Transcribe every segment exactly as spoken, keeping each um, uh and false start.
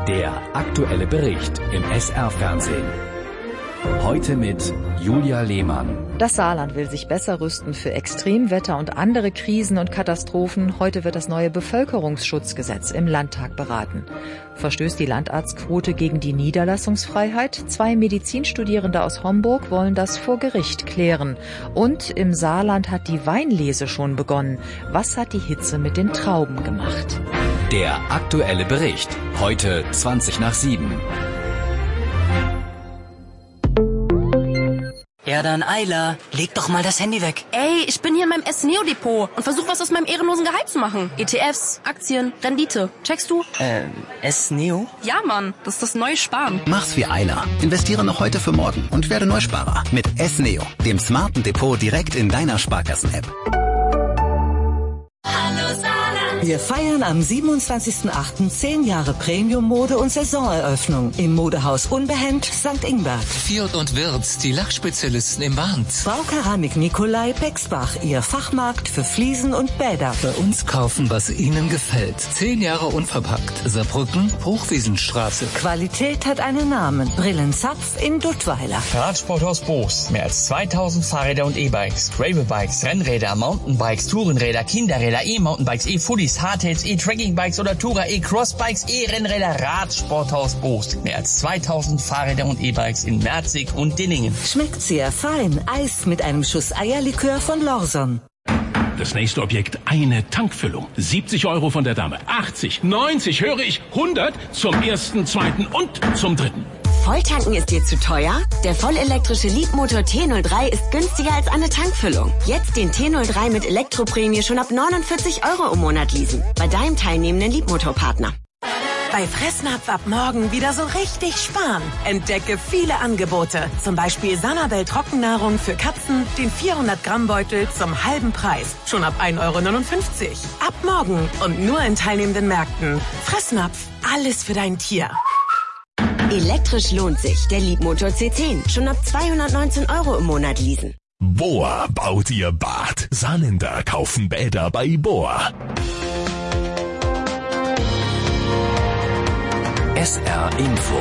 Der aktuelle Bericht im S R-Fernsehen. Heute mit Julia Lehmann. Das Saarland will sich besser rüsten für Extremwetter und andere Krisen und Katastrophen. Heute wird das neue Bevölkerungsschutzgesetz im Landtag beraten. Verstößt die Landarztquote gegen die Niederlassungsfreiheit? Zwei Medizinstudierende aus Homburg wollen das vor Gericht klären. Und im Saarland hat die Weinlese schon begonnen. Was hat die Hitze mit den Trauben gemacht? Der aktuelle Bericht. Heute zwanzig nach sieben. Erdan Eiler, leg doch mal das Handy weg. Ey, ich bin hier in meinem S-Neo-Depot und versuche was aus meinem ehrenlosen Gehalt zu machen. E T Fs, Aktien, Rendite. Checkst du? Äh, S-Neo? Ja, Mann, das ist das neue Sparen. Mach's wie Eiler. Investiere noch heute für morgen und werde Neusparer. Mit S-Neo, dem smarten Depot direkt in deiner Sparkassen-App. Wir feiern am siebenundzwanzigsten achten zehn Jahre Premium-Mode und Saisoneröffnung im Modehaus Unbehend Sankt Ingbert. Fiat und Wirtz, die Lachspezialisten im Wand. Baukeramik Nikolai Bexbach, ihr Fachmarkt für Fliesen und Bäder. Bei uns kaufen, was Ihnen gefällt. Zehn Jahre unverpackt. Saarbrücken, Hochwiesenstraße. Qualität hat einen Namen. Brillenzapf in Duttweiler. Radsporthaus Boos. Mehr als zweitausend Fahrräder und E-Bikes. Gravelbikes, Rennräder, Mountainbikes, Tourenräder, Kinderräder, E-Mountainbikes, E-Fullies, Hardtails, E-Trackingbikes oder Tourer, E-Crossbikes, E-Rennräder, Radsporthaus Boos. Mehr als zweitausend Fahrräder und E-Bikes in Merzig und Dillingen. Schmeckt sehr fein. Eis mit einem Schuss Eierlikör von Lorson. Das nächste Objekt, eine Tankfüllung. siebzig Euro von der Dame. achtzig, neunzig, höre ich, hundert zum ersten, zweiten und zum dritten. Volltanken ist dir zu teuer? Der vollelektrische Leapmotor T null drei ist günstiger als eine Tankfüllung. Jetzt den T null drei mit Elektroprämie schon ab neunundvierzig Euro im Monat leasen. Bei deinem teilnehmenden Leapmotor-Partner. Bei Fressnapf ab morgen wieder so richtig sparen. Entdecke viele Angebote. Zum Beispiel Sanabel Trockennahrung für Katzen, den vierhundert Gramm Beutel zum halben Preis. Schon ab ein Euro neunundfünfzig. Ab morgen und nur in teilnehmenden Märkten. Fressnapf, alles für dein Tier. Elektrisch lohnt sich. Der Leapmotor C zehn. Schon ab zweihundertneunzehn Euro im Monat leasen. Bohr baut ihr Bad. Saarländer kaufen Bäder bei Bohr. S R Info.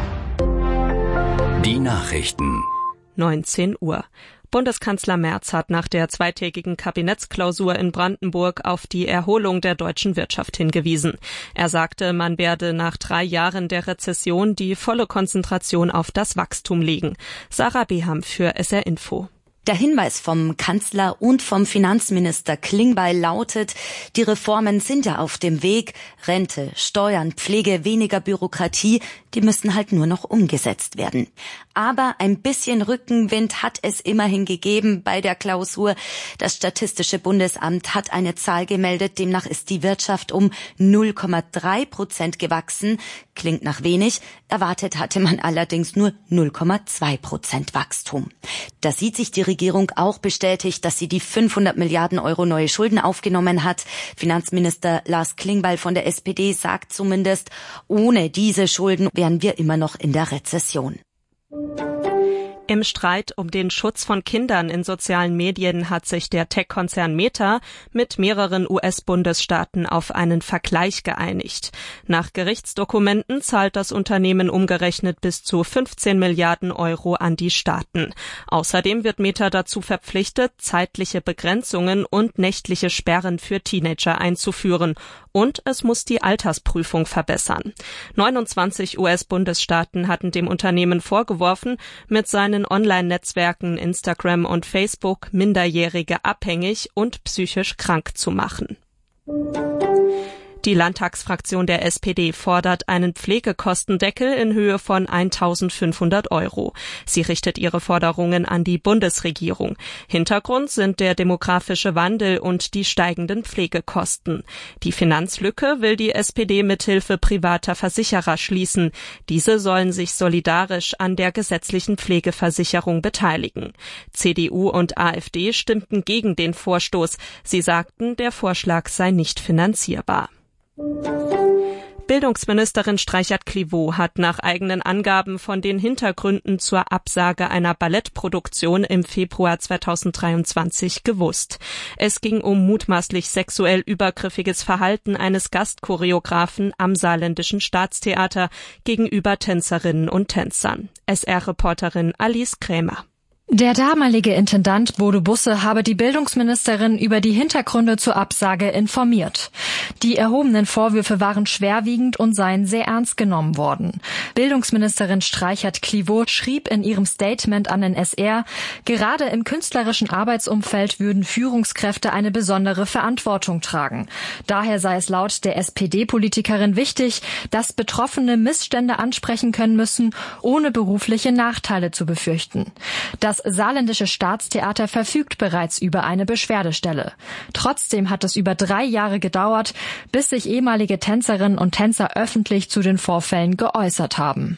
Die Nachrichten. neunzehn Uhr. Bundeskanzler Merz hat nach der zweitägigen Kabinettsklausur in Brandenburg auf die Erholung der deutschen Wirtschaft hingewiesen. Er sagte, man werde nach drei Jahren der Rezession die volle Konzentration auf das Wachstum legen. Sarah Beham für S R Info. Der Hinweis vom Kanzler und vom Finanzminister Klingbeil lautet, die Reformen sind ja auf dem Weg. Rente, Steuern, Pflege, weniger Bürokratie, die müssen halt nur noch umgesetzt werden. Aber ein bisschen Rückenwind hat es immerhin gegeben bei der Klausur. Das Statistische Bundesamt hat eine Zahl gemeldet, demnach ist die Wirtschaft um null Komma drei Prozent gewachsen. Klingt nach wenig, erwartet hatte man allerdings nur null Komma zwei Prozent Wachstum. Da sieht sich die Regierung auch bestätigt, dass sie die fünfhundert Milliarden Euro neue Schulden aufgenommen hat. Finanzminister Lars Klingbeil von der S P D sagt zumindest, ohne diese Schulden wären wir immer noch in der Rezession. Im Streit um den Schutz von Kindern in sozialen Medien hat sich der Tech-Konzern Meta mit mehreren U S-Bundesstaaten auf einen Vergleich geeinigt. Nach Gerichtsdokumenten zahlt das Unternehmen umgerechnet bis zu fünfzehn Milliarden Euro an die Staaten. Außerdem wird Meta dazu verpflichtet, zeitliche Begrenzungen und nächtliche Sperren für Teenager einzuführen. Und es muss die Altersprüfung verbessern. neunundzwanzig U S-Bundesstaaten hatten dem Unternehmen vorgeworfen, mit seinen Online-Netzwerken Instagram und Facebook Minderjährige abhängig und psychisch krank zu machen. Die Landtagsfraktion der S P D fordert einen Pflegekostendeckel in Höhe von eintausendfünfhundert Euro. Sie richtet ihre Forderungen an die Bundesregierung. Hintergrund sind der demografische Wandel und die steigenden Pflegekosten. Die Finanzlücke will die S P D mithilfe privater Versicherer schließen. Diese sollen sich solidarisch an der gesetzlichen Pflegeversicherung beteiligen. C D U und A f D stimmten gegen den Vorstoß. Sie sagten, der Vorschlag sei nicht finanzierbar. Bildungsministerin Streichert-Clivaux hat nach eigenen Angaben von den Hintergründen zur Absage einer Ballettproduktion im Februar zweitausenddreiundzwanzig gewusst. Es ging um mutmaßlich sexuell übergriffiges Verhalten eines Gastchoreografen am Saarländischen Staatstheater gegenüber Tänzerinnen und Tänzern. S R-Reporterin Alice Krämer. Der damalige Intendant Bodo Busse habe die Bildungsministerin über die Hintergründe zur Absage informiert. Die erhobenen Vorwürfe waren schwerwiegend und seien sehr ernst genommen worden. Bildungsministerin Streichert-Clivaux schrieb in ihrem Statement an den S R, gerade im künstlerischen Arbeitsumfeld würden Führungskräfte eine besondere Verantwortung tragen. Daher sei es laut der S P D-Politikerin wichtig, dass Betroffene Missstände ansprechen können müssen, ohne berufliche Nachteile zu befürchten. Das Saarländische Staatstheater verfügt bereits über eine Beschwerdestelle. Trotzdem hat es über drei Jahre gedauert, bis sich ehemalige Tänzerinnen und Tänzer öffentlich zu den Vorfällen geäußert haben.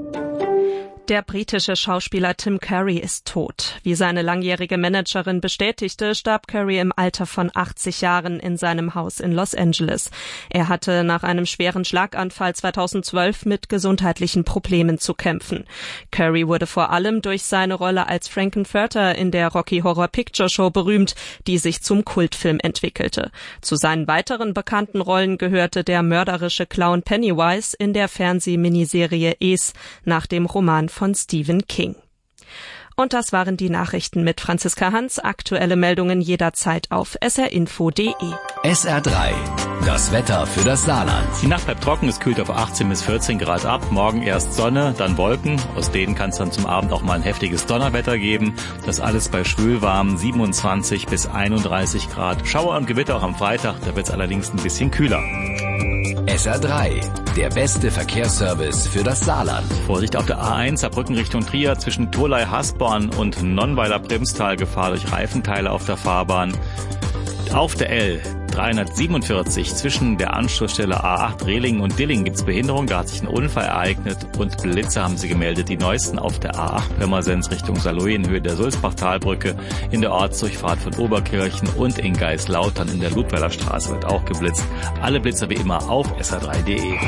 Der britische Schauspieler Tim Curry ist tot. Wie seine langjährige Managerin bestätigte, starb Curry im Alter von achtzig Jahren in seinem Haus in Los Angeles. Er hatte nach einem schweren Schlaganfall zweitausendzwölf mit gesundheitlichen Problemen zu kämpfen. Curry wurde vor allem durch seine Rolle als Frankenfurter in der Rocky Horror Picture Show berühmt, die sich zum Kultfilm entwickelte. Zu seinen weiteren bekannten Rollen gehörte der mörderische Clown Pennywise in der Fernsehminiserie Es nach dem Roman von Stephen King. Und das waren die Nachrichten mit Franziska Hans. Aktuelle Meldungen jederzeit auf s r info punkt d e. S R drei. Das Wetter für das Saarland. Die Nacht bleibt trocken, es kühlt auf achtzehn bis vierzehn Grad ab. Morgen erst Sonne, dann Wolken. Aus denen kann es dann zum Abend auch mal ein heftiges Donnerwetter geben. Das alles bei schwülwarmen siebenundzwanzig bis einunddreißig Grad. Schauer und Gewitter auch am Freitag, da wird es allerdings ein bisschen kühler. S R drei. Der beste Verkehrsservice für das Saarland. Vorsicht auf der A eins, Saarbrücken Richtung Trier, zwischen Tholey-Hasborn und Nonnweiler-Primstal, Gefahr durch Reifenteile auf der Fahrbahn. Auf der L dreihundertsiebenundvierzig zwischen der Anschlussstelle A acht Rehlingen und Dillingen gibt's Behinderung. Da hat sich ein Unfall ereignet und Blitzer haben sie gemeldet. Die neuesten auf der A acht Pirmasens Richtung Saarlouis in Höhe der Sulzbachtalbrücke, in der Ortsdurchfahrt von Oberkirchen und in Geislautern in der Ludweiler Straße wird auch geblitzt. Alle Blitzer wie immer auf s r drei punkt d e.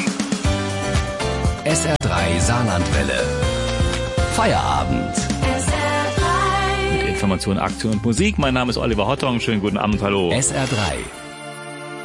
S R drei Saarlandwelle. Feierabend. Information, Aktion und Musik. Mein Name ist Oliver Hottong. Schönen guten Abend, hallo. S R drei.